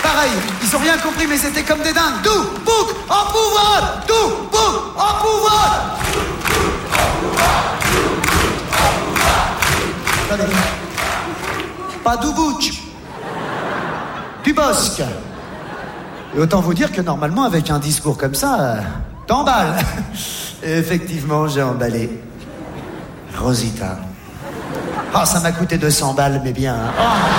pareil, ils ont rien compris, mais c'était comme des dingues. Tout, bouc, en pouvoir. Tout, bouc, en pouvoir. Attendez. Pas du bouch. Du bosque. Et autant vous dire que normalement, avec un discours comme ça, t'emballes. Et effectivement, j'ai emballé. Rosita. Oh, ça m'a coûté 200 balles, mais bien. Hein. Oh.